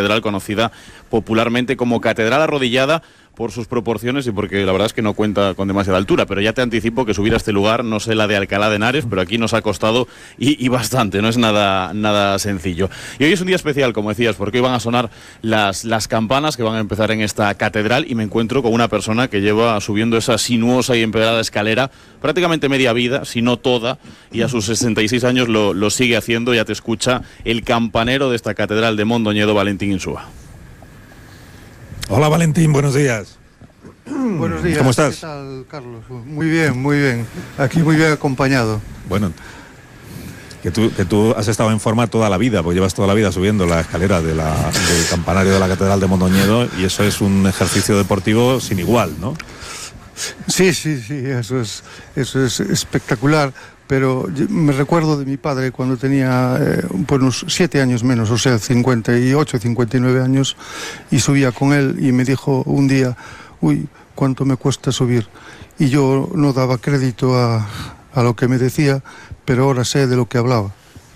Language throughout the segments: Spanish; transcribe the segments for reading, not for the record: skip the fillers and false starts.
catedral conocida popularmente como Catedral Arrodillada, por sus proporciones y porque la verdad es que no cuenta con demasiada altura, pero ya te anticipo que subir a este lugar, no sé la de Alcalá de Henares, pero aquí nos ha costado y bastante, no es nada sencillo. Y hoy es un día especial, como decías, porque hoy van a sonar las campanas que van a empezar en esta catedral y me encuentro con una persona que lleva subiendo esa sinuosa y empedrada escalera prácticamente media vida, si no toda, y a sus 66 años lo sigue haciendo. Ya te escucha el campanero de esta catedral de Mondoñedo, Valentín Insúa. Hola Valentín, buenos días. Buenos días. ¿Cómo estás? ¿Qué tal, Carlos? Muy bien, muy bien. Aquí muy bien acompañado. Bueno, que tú has estado en forma toda la vida, pues llevas toda la vida subiendo la escalera del campanario de la Catedral de Mondoñedo y eso es un ejercicio deportivo sin igual, ¿no? Sí, eso es espectacular. Pero me recuerdo de mi padre cuando tenía unos 7 años menos, o sea, 58, 59 años, y subía con él y me dijo un día, uy, ¿cuánto me cuesta subir? Y yo no daba crédito a lo que me decía, pero ahora sé de lo que hablaba.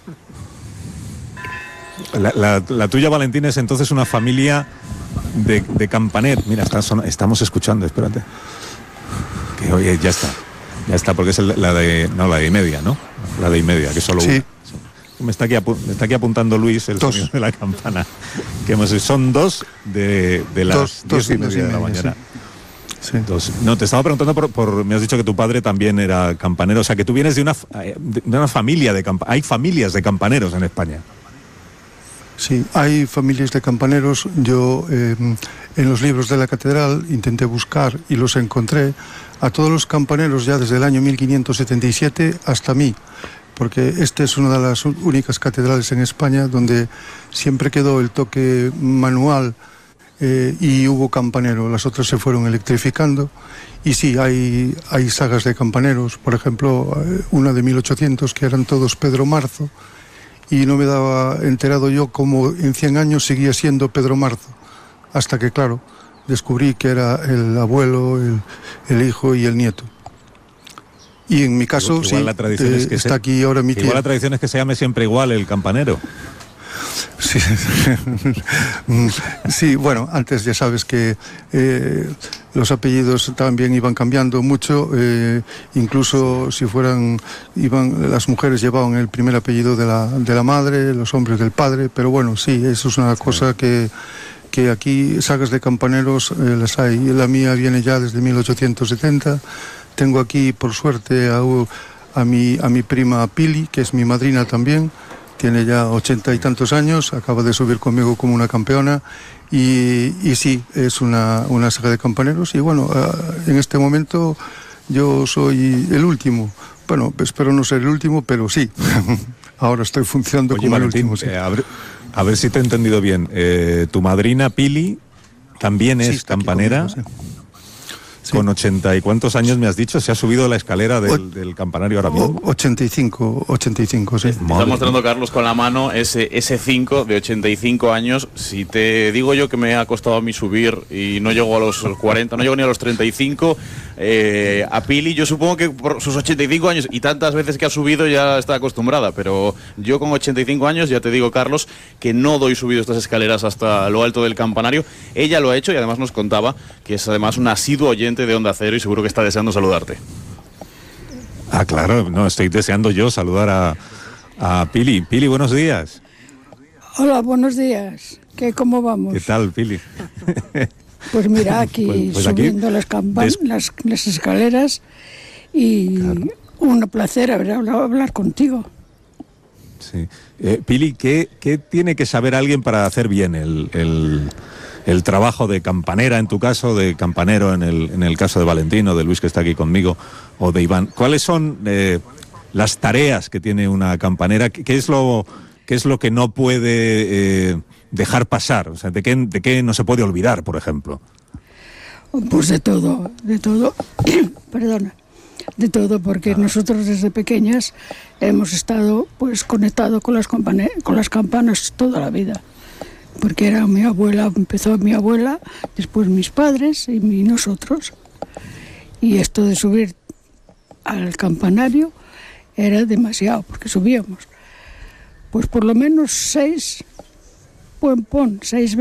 La tuya, Valentín, es entonces una familia de campaneros. Mira, estamos escuchando, espérate. Que oye, ya está, porque es la de y media, ¿no? La de y media, que solo sí. Una. Me está aquí apuntando Luis el sonido de la campana. Son dos de las 10:30 de la mañana. Sí. No, te estaba preguntando me has dicho que tu padre también era campanero, o sea, que tú vienes de una familia de campaneros. Hay familias de campaneros en España. Sí, hay familias de campaneros. Yo en los libros de la catedral intenté buscar y los encontré a todos los campaneros ya desde el año 1577 hasta mí, porque esta es una de las únicas catedrales en España donde siempre quedó el toque manual y hubo campanero. Las otras se fueron electrificando y sí, hay sagas de campaneros, por ejemplo, una de 1800 que eran todos Pedro Marzo, y no me daba enterado yo cómo en 100 años seguía siendo Pedro Marzo, hasta que, claro, descubrí que era el abuelo, el hijo y el nieto. Y en mi caso, igual sí, la tradición es que está aquí ahora mi tía. Igual la tradición es que se llame siempre igual el campanero. Sí, sí, bueno, antes ya sabes que los apellidos también iban cambiando mucho, incluso si las mujeres llevaban el primer apellido de la madre, los hombres del padre, pero bueno, sí, eso es una cosa que aquí sagas de campaneros las hay. La mía viene ya desde 1870. Tengo aquí, por suerte, a mi prima Pili, que es mi madrina también. Tiene ya 80 y tantos años, acaba de subir conmigo como una campeona y sí, es una saga de campaneros y bueno, en este momento yo soy el último. Bueno, espero no ser el último, pero sí, ahora estoy funcionando como Valentín, el último. Sí. A ver si te he entendido bien. Tu madrina Pili también es campanera. Conmigo, sí. Con 80 y cuántos años me has dicho, se ha subido la escalera del campanario ahora mismo. 85, sí. Está mostrando Carlos con la mano ese 5 de 85 años. Si te digo yo que me ha costado a mí subir y no llego a los 40, no llego ni a los 35, a Pili yo supongo que por sus 85 años y tantas veces que ha subido ya está acostumbrada, pero yo con 85 años ya te digo, Carlos, que no doy subido estas escaleras hasta lo alto del campanario. Ella lo ha hecho y además nos contaba que es además un asiduo oyente de Onda Cero y seguro que está deseando saludarte. Ah, claro, no, estoy deseando yo saludar a Pili. Pili, buenos días. Hola, buenos días. ¿Cómo vamos? ¿Qué tal, Pili? Pues mira, aquí pues subiendo aquí, las escaleras y claro, un placer hablar contigo. Sí. Pili, ¿qué tiene que saber alguien para hacer bien el trabajo de campanera, en tu caso, de campanero en el caso de Valentín o de Luis, que está aquí conmigo, o de Iván? ¿Cuáles son las tareas que tiene una campanera? ¿Qué es lo que no puede dejar pasar? O sea, ¿de qué no se puede olvidar, por ejemplo? Pues de todo. Perdona. De todo, porque nosotros desde pequeñas hemos estado pues conectados con las campanas toda la vida. Porque era empezó mi abuela, después mis padres y nosotros. Y esto de subir al campanario era demasiado, porque subíamos. Pues por lo menos 6 veces.